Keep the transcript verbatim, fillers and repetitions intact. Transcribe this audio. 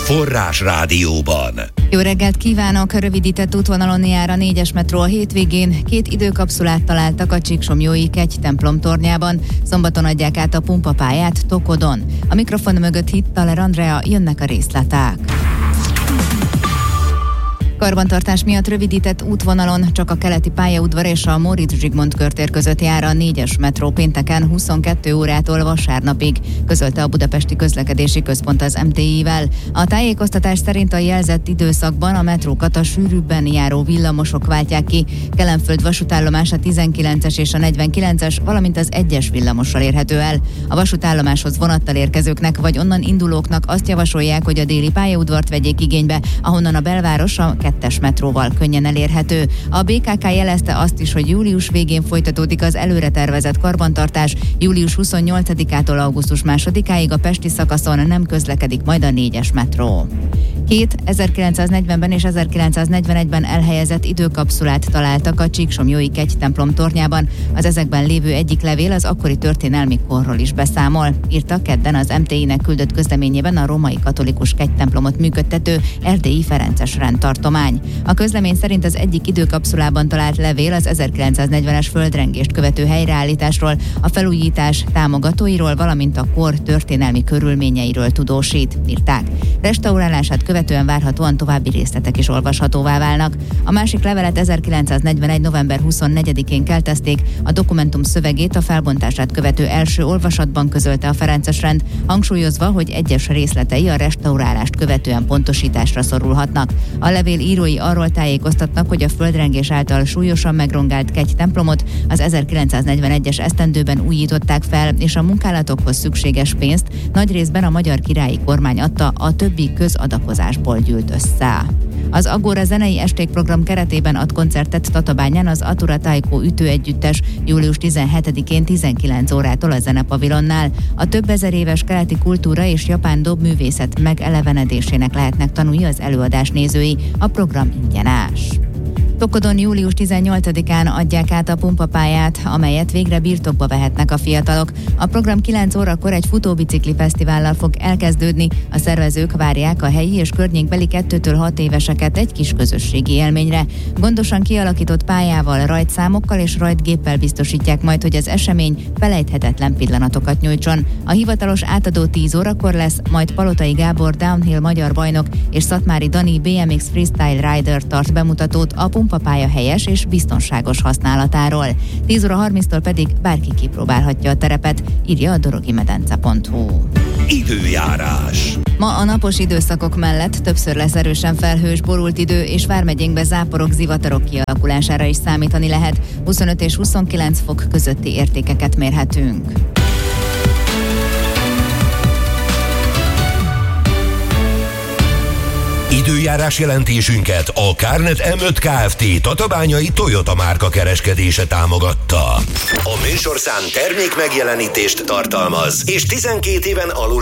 Forrás Rádióban. Jó reggelt kívánok! Rövidített útvonalon jár a négyes metró a hétvégén. Két időkapszulát találtak a Csíksomlyói Kegy templom tornyában. Szombaton adják át a pumpapályát Tokodon. A mikrofon mögött Hittaler Andrea, jönnek a részletek. Karbantartás miatt rövidített útvonalon csak a keleti pályaudvar és a Móricz Zsigmond körtér között jár a négyes metró pénteken huszonkettő órától vasárnapig, közölte a Budapesti Közlekedési Központ az em té i-vel. A tájékoztatás szerint a jelzett időszakban a metrókat a sűrűbben járó villamosok váltják ki. Kelenföld vasútállomása tizenkilences és a negyvenkilences, valamint az egyes villamossal érhető el. A vasútállomáshoz vonattal érkezőknek vagy onnan indulóknak azt javasolják, hogy a déli pályaudvart vegyék igénybe, ahonnan a belváros a kettes metróval könnyen elérhető. A bé ká ká jelezte azt is, hogy július végén folytatódik az előre tervezett karbantartás, július huszonnyolcadikától augusztus másodikáig a pesti szakaszon nem közlekedik majd a négyes metró. Két ezerkilencszáznegyvenben és ezerkilencszáznegyvenegyben elhelyezett időkapszulát találtak a Csíksomlyói Kegy templom tornyában. Az ezekben lévő egyik levél az akkori történelmi korról is beszámol, írta kedden az em té i-nek küldött közleményében a római katolikus Kegy templomot működtető erdélyi ferences rendtartomány. A közlemény szerint az egyik időkapszulában talált levél az ezerkilencszáznegyvenes földrengést követő helyreállításról, a felújítás támogatóiról, valamint a kor történelmi körülményeiről tudósít, írták. Restaurálását követően várhatóan további részletek is olvashatóvá válnak. A másik levelet ezerkilencszáznegyvenegy. november huszonnegyedikén keltezték, a dokumentum szövegét a felbontását követő első olvasatban közölte a ferences rend, hangsúlyozva, hogy egyes részletei a restaurálást követően pontosításra szorulhatnak. A levél írói arról tájékoztatnak, hogy a földrengés által súlyosan megrongált Kegy templomot az ezerkilencszáznegyvenegyes esztendőben újították fel, és a munkálatokhoz szükséges pénzt nagy részben a magyar királyi kormány adta, a többi közadakozásból gyűlt össze. Az Agora zenei estékprogram keretében ad koncertet Tatabányán az Atura Taiko ütőegyüttes július tizenhetedikén tizenkilenc órától a Zenepavilonnál. A több ezer éves keleti kultúra és japán dobművészet megelevenedésének lehetnek tanulni az előadás nézői. A program ingyenes. Tokodon július tizennyolcadikán adják át a pumpapályát, amelyet végre birtokba vehetnek a fiatalok. A program kilenc órakor egy futóbicikli fesztivállal fog elkezdődni. A szervezők várják a helyi és környékbeli kettőtől hat éveseket egy kis közösségi élményre. Gondosan kialakított pályával, rajtszámokkal és rajtgéppel biztosítják majd, hogy az esemény felejthetetlen pillanatokat nyújtson. A hivatalos átadó tíz órakor lesz, majd Palotai Gábor downhill magyar bajnok és Szatmári Dani bé em iksz freestyle rider tart bemutatót a pumpapálya helyes és biztonságos használatáról. tíz óra harminctól pedig bárki kipróbálhatja a terepet, írja a dorogimedence pont hu. Időjárás. Ma a napos időszakok mellett többször lesz erősen felhős, borult idő, és vármegyénkbe záporok, zivatarok kialakulására is számítani lehet. huszonöt és huszonkilenc fok közötti értékeket mérhetünk. Időjárás jelentésünket a Kárnet em öt Kft. Tatabányai Toyota márka kereskedése támogatta. A műsorszám termék megjelenítést tartalmaz, és tizenkét éven alul